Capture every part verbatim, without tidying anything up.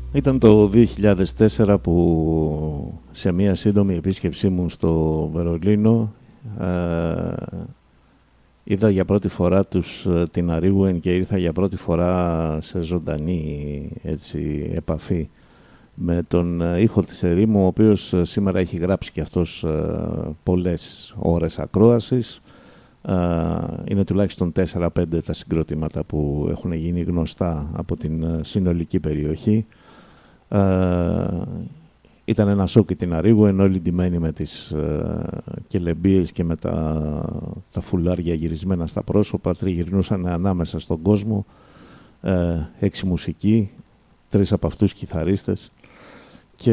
Ήταν το δύο χιλιάδες τέσσερα που σε μία σύντομη επίσκεψή μου στο Βερολίνο ε, είδα για πρώτη φορά τους την Αρίγουεν και ήρθα για πρώτη φορά σε ζωντανή έτσι, επαφή με τον ήχο της ερήμου, ο οποίος σήμερα έχει γράψει και αυτός ε, πολλές ώρες ακρόασης. Ε, είναι τουλάχιστον τέσσερα πέντε τα συγκροτήματα που έχουν γίνει γνωστά από την συνολική περιοχή. Uh, ήταν ένα σόκι την Αρίγουεν, όλοι ντυμένοι με τις uh, κελεμπίες και με τα, τα φουλάρια γυρισμένα στα πρόσωπα, τριγυρνούσαν ανάμεσα στον κόσμο, uh, έξι μουσικοί, τρεις από αυτούς κιθαρίστες, και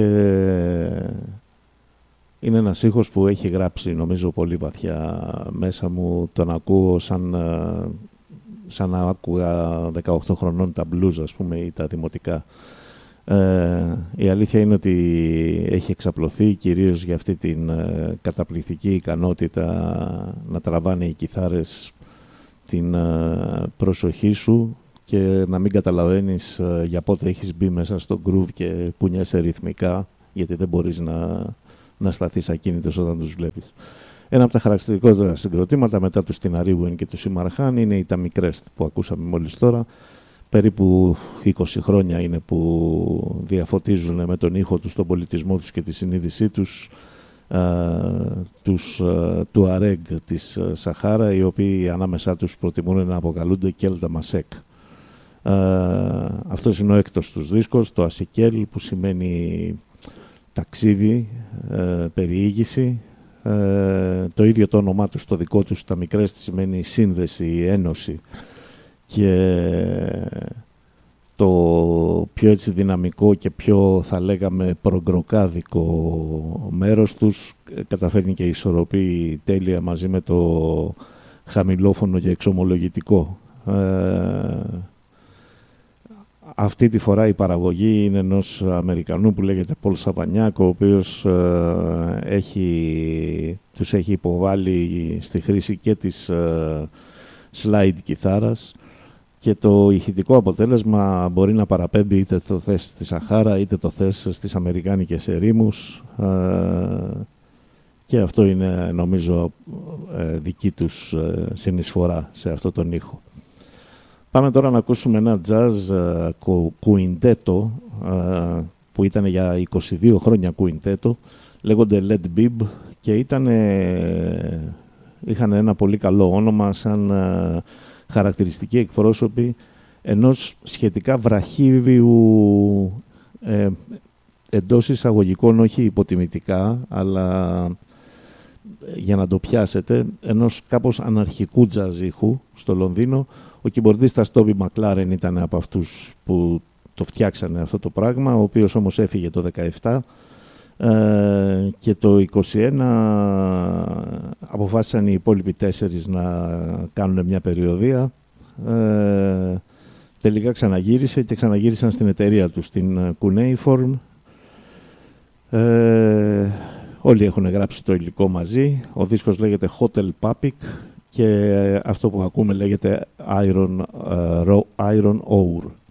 είναι ένας ήχος που έχει γράψει νομίζω πολύ βαθιά μέσα μου. Τον ακούω σαν, uh, σαν να άκουγα δεκαοκτώ χρονών τα blues, ας πούμε, ή τα δημοτικά. Ε, η αλήθεια είναι ότι έχει εξαπλωθεί κυρίως για αυτή την ε, καταπληκτική ικανότητα να τραβάνε οι κιθάρες την ε, προσοχή σου και να μην καταλαβαίνεις ε, για πότε έχεις μπει μέσα στο groove και κουνιέσαι ρυθμικά, γιατί δεν μπορείς να, να σταθείς ακίνητος όταν τους βλέπεις. Ένα από τα χαρακτηριστικότερα συγκροτήματα μετά τους την Αρίγουεν και τους Ιμαρχάν είναι η Tammy Crest που ακούσαμε μόλις τώρα. Περίπου είκοσι χρόνια είναι που διαφωτίζουν με τον ήχο τους, τον πολιτισμό τους και τη συνείδησή τους α, τους Τουαρέγ της Σαχάρα, οι οποίοι ανάμεσά τους προτιμούν να αποκαλούνται Κέλτα Μασέκ. Αυτός είναι ο έκτος τους δίσκος, το Ασικέλ, που σημαίνει ταξίδι, α, περιήγηση. Α, το ίδιο το όνομά τους, το δικό τους, τα μικρές, σημαίνει σύνδεση, ένωση. Και το πιο έτσι δυναμικό και πιο, θα λέγαμε, προγκροκάδικο μέρος τους καταφέρνει και ισορροπεί τέλεια μαζί με το χαμηλόφωνο και εξομολογητικό. Ε, αυτή τη φορά η παραγωγή είναι ενός Αμερικανού που λέγεται Πολ Σαβανιάκ, ο οποίος ε, έχει, τους έχει υποβάλει στη χρήση και της ε, slide κιθάρας, και το ηχητικό αποτέλεσμα μπορεί να παραπέμπει είτε το θες στη Σαχάρα είτε το θες στις αμερικάνικες ερήμους, και αυτό είναι νομίζω δική τους συνεισφορά σε αυτό τον ήχο. Πάμε τώρα να ακούσουμε ένα jazz κουιντέτο που ήταν για είκοσι δύο χρόνια κουιντέτο, λέγονται Led Bib και ήταν, είχαν ένα πολύ καλό όνομα σαν χαρακτηριστική εκπρόσωποι ενός σχετικά βραχύβιου, ε, εντός εισαγωγικών, όχι υποτιμητικά, αλλά για να το πιάσετε, ενός κάπως αναρχικού τζαζ ήχου στο Λονδίνο. Ο κιμπορδίστας Τόμπι Μακλάρεν ήταν από αυτούς που το φτιάξανε αυτό το πράγμα, ο οποίος όμως έφυγε το δεκαεπτά. Uh, και το είκοσι ένα αποφάσισαν οι υπόλοιποι τέσσερις να κάνουν μια περιοδεία. Uh, τελικά ξαναγύρισε και ξαναγύρισαν στην εταιρεία τους, στην Cuneiform. Uh, όλοι έχουν γράψει το υλικό μαζί. Ο δίσκος λέγεται Hotel Papik και αυτό που ακούμε λέγεται Iron, uh, Iron Ore.